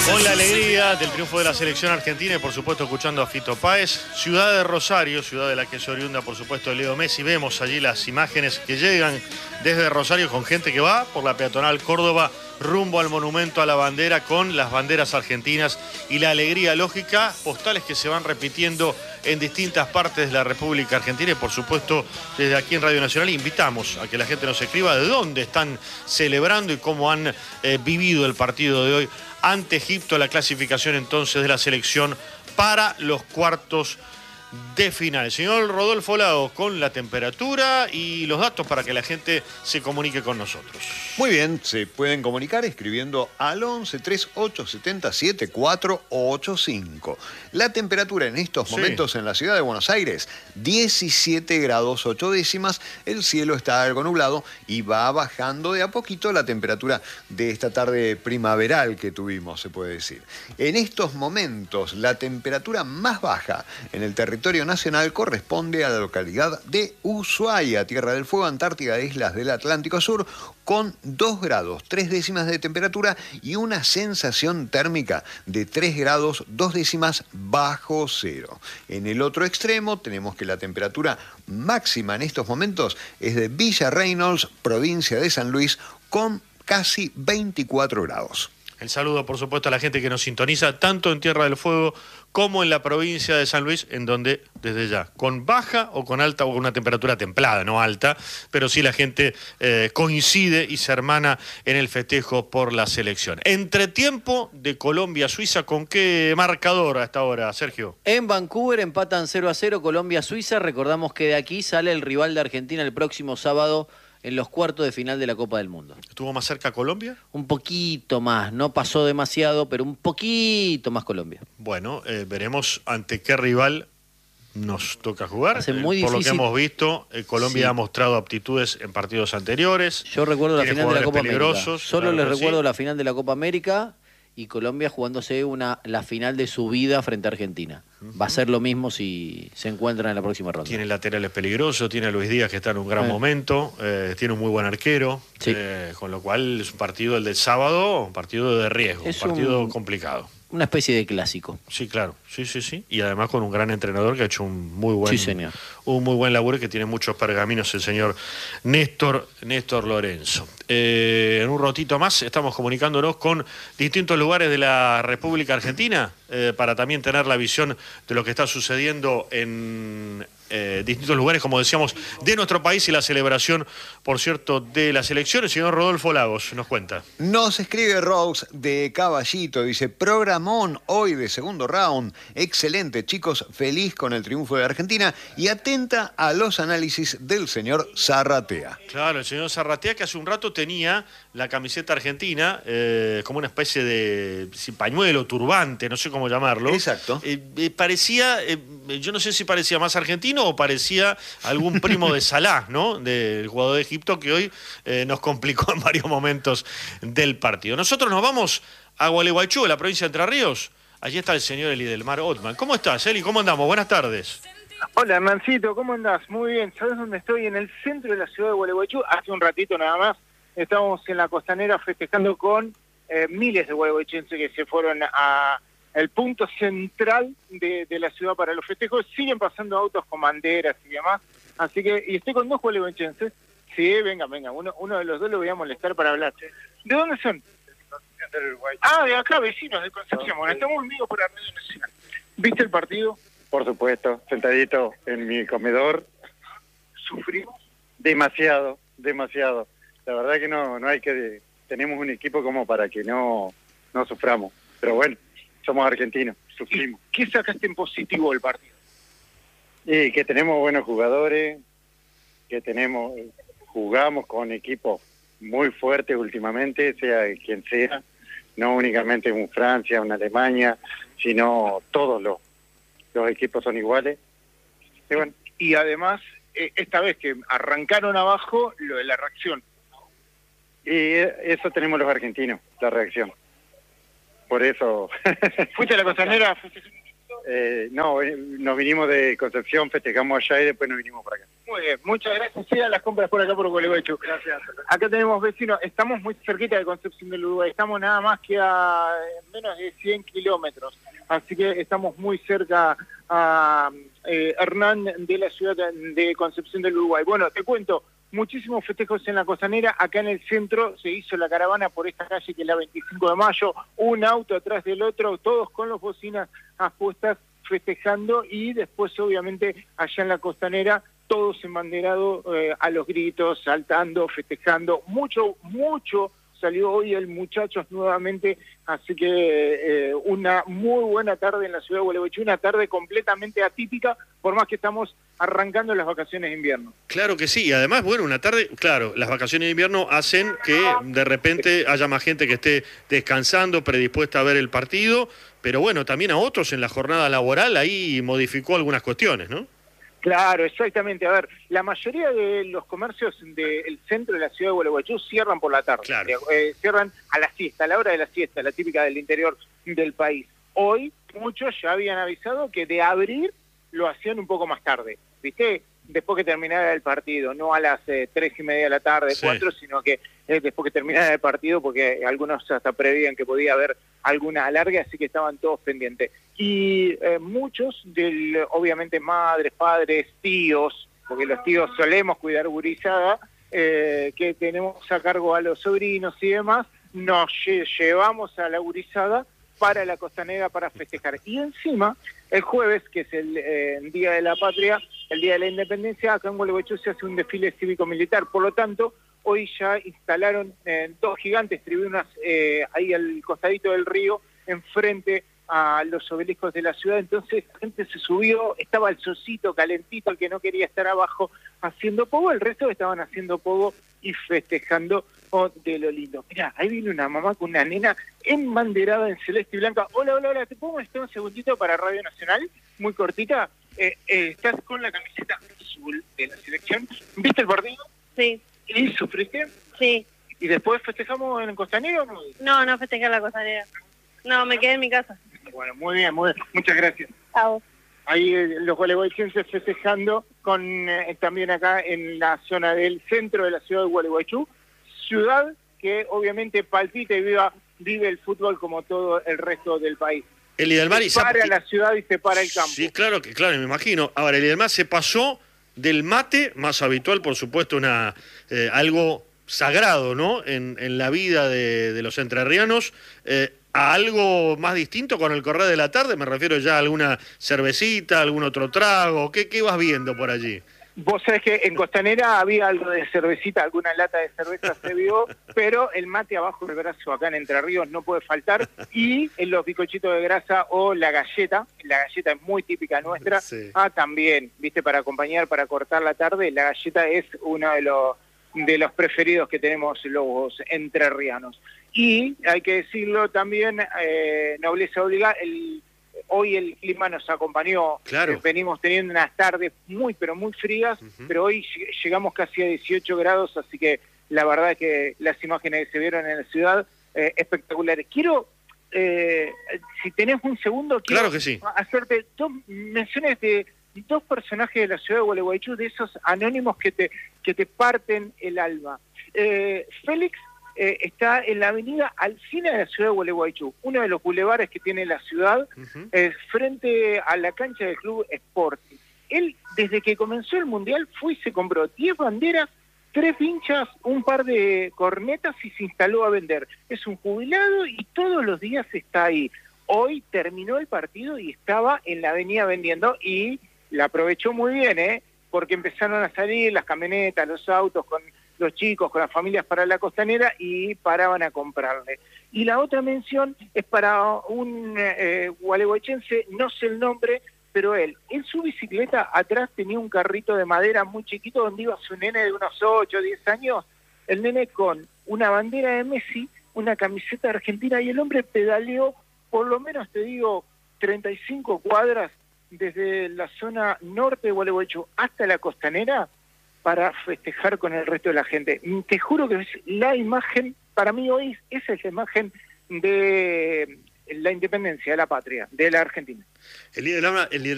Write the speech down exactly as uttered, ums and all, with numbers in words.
Con la alegría del triunfo de la selección argentina y por supuesto escuchando a Fito Páez, ciudad de Rosario, ciudad de la que se oriunda por supuesto Leo Messi, vemos allí las imágenes que llegan desde Rosario con gente que va por la peatonal Córdoba rumbo al monumento a la bandera con las banderas argentinas y la alegría lógica, postales que se van repitiendo en distintas partes de la República Argentina y por supuesto desde aquí en Radio Nacional invitamos a que la gente nos escriba de dónde están celebrando y cómo han eh, vivido el partido de hoy ante Egipto, la clasificación entonces de la selección para los cuartos de final. Señor Rodolfo Lagos, con la temperatura y los datos para que la gente se comunique con nosotros. Muy bien, se pueden comunicar escribiendo al once treinta y ocho setenta setenta y cuatro ochenta y cinco. La temperatura en estos momentos sí. en la ciudad de Buenos Aires, diecisiete grados ocho décimas. El cielo está algo nublado y va bajando de a poquito la temperatura de esta tarde primaveral que tuvimos, se puede decir. En estos momentos, la temperatura más baja en el territorio territorio nacional corresponde a la localidad de Ushuaia, Tierra del Fuego, Antártida, Islas del Atlántico Sur, con dos grados tres décimas de temperatura y una sensación térmica de tres grados dos décimas bajo cero. En el otro extremo tenemos que la temperatura máxima en estos momentos es de Villa Reynolds, provincia de San Luis, con casi veinticuatro grados. El saludo, por supuesto, a la gente que nos sintoniza tanto en Tierra del Fuego como en la provincia de San Luis, en donde, desde ya, con baja o con alta o con una temperatura templada, no alta, pero sí la gente eh, coincide y se hermana en el festejo por la selección. Entretiempo de Colombia-Suiza, ¿con qué marcador hasta ahora, Sergio? En Vancouver empatan cero a cero Colombia-Suiza. Recordamos que de aquí sale el rival de Argentina el próximo sábado en los cuartos de final de la Copa del Mundo. ¿Estuvo más cerca Colombia? Un poquito más, no pasó demasiado, pero un poquito más Colombia. Bueno, eh, veremos ante qué rival nos toca jugar. Hace muy eh, por difícil. lo que hemos visto, eh, Colombia sí. ha mostrado aptitudes en partidos anteriores. Yo recuerdo la final de la Copa América. Solo claro les recuerdo sí. la final de la Copa América y Colombia jugándose una, la final de su vida frente a Argentina. Va a ser lo mismo si se encuentran en la próxima ronda. Tiene laterales peligrosos, tiene a Luis Díaz que está en un gran eh. momento, eh, tiene un muy buen arquero, sí. eh, con lo cual es un partido el del sábado, un partido de riesgo, es un partido un, complicado. Una especie de clásico. Sí, claro, sí, sí, sí. Y además con un gran entrenador que ha hecho un muy buen, sí, señor. un muy buen laburo y que tiene muchos pergaminos, el señor Néstor, Néstor Lorenzo. Eh, en un ratito más estamos comunicándonos con distintos lugares de la República Argentina eh, para también tener la visión de lo que está sucediendo en eh, distintos lugares, como decíamos, de nuestro país y la celebración, por cierto, de las elecciones. Señor Rodolfo Lagos nos cuenta. Nos escribe Rose de Caballito, dice, programón hoy de segundo round, excelente chicos, feliz con el triunfo de Argentina y atenta a los análisis del señor Zarratea. Claro, el señor Zarratea que hace un rato tenía la camiseta argentina eh, como una especie de si, pañuelo, turbante, no sé cómo llamarlo. Exacto. Eh, eh, parecía, eh, yo no sé si parecía más argentino o parecía algún primo de Salah, ¿no? Del jugador de Egipto que hoy eh, nos complicó en varios momentos del partido. Nosotros nos vamos a Gualeguaychú, la provincia de Entre Ríos. Allí está el señor Elidelmar Otman. ¿Cómo estás, Eli? ¿Cómo andamos? Buenas tardes. Hola, Hernancito, ¿cómo andás? Muy bien. ¿Sabes dónde estoy? En el centro de la ciudad de Gualeguaychú. Hace un ratito nada más estábamos en la costanera festejando con eh, miles de gualeguaychenses que se fueron a el punto central de, de la ciudad para los festejos. Siguen pasando autos con banderas y demás. Así que, y estoy con dos gualeguaychenses. Sí, venga, venga, uno, uno de los dos lo voy a molestar para hablar. ¿De dónde son? Del Uruguay. Ah, de acá, vecinos de Concepción. Bueno, estamos unidos por la Radio Nacional. ¿Viste el partido? Por supuesto, sentadito en mi comedor. ¿Sufrimos? Demasiado, demasiado. La verdad que no, no hay que... Tenemos un equipo como para que no, no suframos. Pero bueno, somos argentinos, sufrimos. ¿Y qué sacaste en positivo del partido? Y que tenemos buenos jugadores, que tenemos... Jugamos con equipos muy fuertes últimamente, sea quien sea. No únicamente un Francia, una Alemania, sino todos los, los equipos son iguales. Y, bueno, y además, eh, esta vez que arrancaron abajo, lo de la reacción. Y eso tenemos los argentinos, la reacción. Por eso... ¿Fuiste a la costanera? eh, no, nos vinimos de Concepción, festejamos allá y después nos vinimos para acá. Muy bien, muchas gracias. Sigan las compras por acá por Gualeguaychú. Gracias. Acá tenemos vecinos, estamos muy cerquita de Concepción del Uruguay, estamos nada más que a menos de cien kilómetros, así que estamos muy cerca a eh, Hernán de la ciudad de Concepción del Uruguay. Bueno, te cuento, muchísimos festejos en la costanera, acá en el centro se hizo la caravana por esta calle que es la veinticinco de mayo, un auto atrás del otro, todos con las bocinas puestas festejando y después obviamente allá en la costanera todos embanderado eh, a los gritos, saltando, festejando, mucho, mucho salió hoy el Muchachos nuevamente, así que eh, una muy buena tarde en la ciudad de Gualeguaychú, una tarde completamente atípica, por más que estamos arrancando las vacaciones de invierno. Claro que sí, y además, bueno, una tarde, claro, las vacaciones de invierno hacen que de repente haya más gente que esté descansando, predispuesta a ver el partido, pero bueno, también a otros en la jornada laboral ahí modificó algunas cuestiones, ¿no? Claro, exactamente. A ver, la mayoría de los comercios del centro de la ciudad de Gualeguaychú cierran por la tarde. Claro. Eh, cierran a la siesta, a la hora de la siesta, la típica del interior del país. Hoy muchos ya habían avisado que de abrir lo hacían un poco más tarde, ¿viste? Después que terminara el partido, no a las eh, tres y media de la tarde, Sí. cuatro, sino que eh, después que terminara el partido, porque algunos hasta prevían que podía haber alguna alargue, así que estaban todos pendientes. Y eh, muchos, del, obviamente madres, padres, tíos, porque los tíos solemos cuidar gurizada, eh, que tenemos a cargo a los sobrinos y demás, nos lle llevamos a la gurizada para la costanera para festejar. Y encima, el jueves, que es el eh, Día de la Patria, el Día de la Independencia, acá en Gualeguaychú se hace un desfile cívico-militar. Por lo tanto, hoy ya instalaron eh, dos gigantes tribunas eh, ahí al costadito del río, enfrente a los obeliscos de la ciudad. Entonces la gente se subió, estaba el solcito calentito, el que no quería estar abajo haciendo pogo, el resto estaban haciendo pogo y festejando oh, de lo lindo. Mirá, ahí viene una mamá con una nena embanderada en celeste y blanca. Hola, hola, hola, ¿te puedo molestar un segundito para Radio Nacional? Muy cortita. Eh, eh, ¿Estás con la camiseta azul de la selección? ¿Viste el partido? Sí, ¿Y sufriste? sí. ¿Y después festejamos en el costanero o no? No, no festejé en la costanera. No, me quedé en mi casa. Bueno, muy bien, muy bien. Muchas gracias. Chao. Ahí eh, los gualeguaychenses festejando con eh, también acá en la zona del centro de la ciudad de Gualeguaychú, ciudad que obviamente palpita y viva, vive el fútbol como todo el resto del país. El Idelmar y Se para la ciudad y se para el campo. Sí, claro, que claro, me imagino. Ahora, el Idelmar se pasó del mate, más habitual, por supuesto, una eh, algo sagrado, ¿no? En, en la vida de, de los entrerrianos, eh, a algo más distinto con el correr de la tarde. Me refiero ya a alguna cervecita, algún otro trago. ¿Qué, qué vas viendo por allí? Vos sabés que en Costanera había algo de cervecita, alguna lata de cerveza se vio, pero el mate abajo del brazo acá en Entre Ríos no puede faltar, y en los bizcochitos de grasa o la galleta, la galleta es muy típica nuestra, Sí. ah, también, viste, para acompañar, para cortar la tarde, la galleta es uno de los, de los preferidos que tenemos los entrerrianos. Y hay que decirlo también, eh, nobleza obliga, el... Hoy el clima nos acompañó, Claro. eh, venimos teniendo unas tardes muy, pero muy frías, Ujú. pero hoy llegamos casi a dieciocho grados, así que la verdad que las imágenes que se vieron en la ciudad, eh, espectaculares. Quiero, eh, si tenés un segundo, quiero Claro que sí. hacerte dos menciones de dos personajes de la ciudad de Gualeguaychú, de esos anónimos que te, que te parten el alma. Eh, Félix Eh, está en la avenida Alsina de la ciudad de Gualeguaychú, uno de los bulevares que tiene la ciudad, Uh-huh. eh, frente a la cancha del Club Sporting. Él, desde que comenzó el Mundial, fue y se compró diez banderas, tres vinchas, un par de cornetas y se instaló a vender. Es un jubilado y todos los días está ahí. Hoy terminó el partido y estaba en la avenida vendiendo y la aprovechó muy bien, ¿eh? Porque empezaron a salir las camionetas, los autos con los chicos, con las familias para la costanera y paraban a comprarle. Y la otra mención es para un eh, gualeguaychense, no sé el nombre, pero él, en su bicicleta atrás tenía un carrito de madera muy chiquito donde iba su nene de unos ocho o diez años, el nene con una bandera de Messi, una camiseta argentina, y el hombre pedaleó, por lo menos te digo, treinta y cinco cuadras desde la zona norte de Gualeguaychú hasta la costanera, para festejar con el resto de la gente. Te juro que es la imagen, para mí hoy esa es la imagen de la independencia, de la patria, de la Argentina. El Idelmar, el